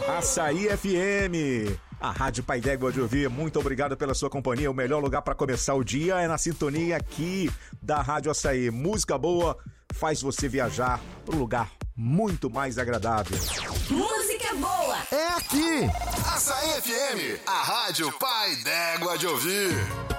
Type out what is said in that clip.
Açaí FM, a Rádio Pai d'Égua de Ouvir. Muito obrigado pela sua companhia. O melhor lugar para começar o dia é na sintonia aqui da Rádio Açaí. Música boa faz você viajar para um lugar muito mais agradável. Música boa é aqui. Açaí FM, a Rádio Pai d'Égua de Ouvir.